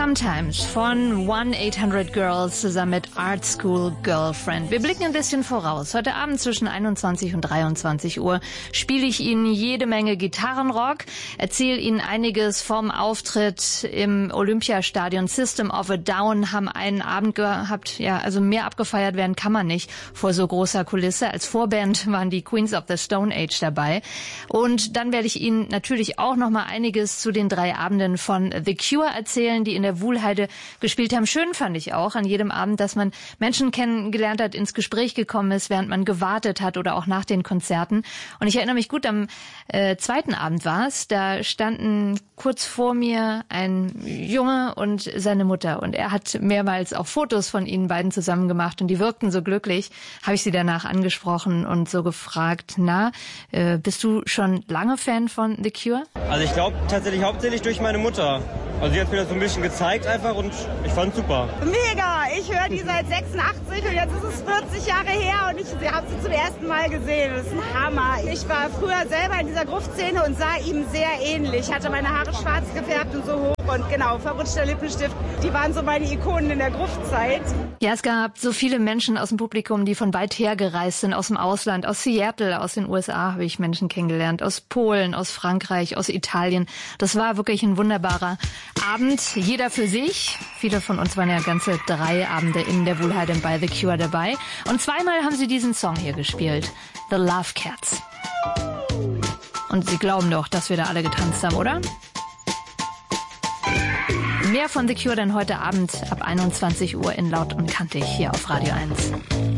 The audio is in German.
Sometimes von 1-800-Girls zusammen mit Art School Girlfriend. Wir blicken ein bisschen voraus. Heute Abend zwischen 21 und 23 Uhr spiele ich Ihnen jede Menge Gitarrenrock, erzähle Ihnen einiges vom Auftritt im Olympiastadion. System of a Down haben einen Abend gehabt, ja, also mehr abgefeiert werden kann man nicht vor so großer Kulisse. Als Vorband waren die Queens of the Stone Age dabei. Und dann werde ich Ihnen natürlich auch noch mal einiges zu den 3 Abenden von The Cure erzählen, die in der Wuhlheide gespielt haben. Schön fand ich auch an jedem Abend, dass man Menschen kennengelernt hat, ins Gespräch gekommen ist, während man gewartet hat oder auch nach den Konzerten. Und ich erinnere mich gut, am zweiten Abend war es, da standen kurz vor mir ein Junge und seine Mutter. Und er hat mehrmals auch Fotos von ihnen beiden zusammen gemacht und die wirkten so glücklich. Habe ich sie danach angesprochen und so gefragt, na, bist du schon lange Fan von The Cure? Also ich glaube tatsächlich hauptsächlich durch meine Mutter. Also sie hat mir das so ein bisschen gezeigt einfach und ich fand's super. Mega! Ich höre die seit 86 und jetzt ist es 40 Jahre her und ich habe sie zum ersten Mal gesehen. Das ist ein Hammer. Ich war früher selber in dieser Gruftszene und sah ihm sehr ähnlich. Ich hatte meine Haare schwarz gefärbt und so hoch und genau, verrutschter Lippenstift. Die waren so meine Ikonen in der Gruftzeit. Ja, es gab so viele Menschen aus dem Publikum, die von weit her gereist sind, aus dem Ausland, aus Seattle, aus den USA habe ich Menschen kennengelernt, aus Polen, aus Frankreich, aus Italien. Das war wirklich ein wunderbarer Abend, jeder für sich. Viele von uns waren ja ganze 3 Abende in der Wuhlheide bei The Cure dabei. Und zweimal haben sie diesen Song hier gespielt, The Love Cats. Und Sie glauben doch, dass wir da alle getanzt haben, oder? Mehr von The Cure dann heute Abend ab 21 Uhr in Laut und Kantig hier auf Radio 1.